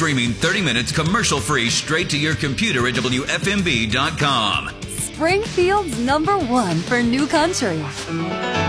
streaming 30 minutes commercial-free straight to your computer at WFMB.com. Springfield's #1 for new country.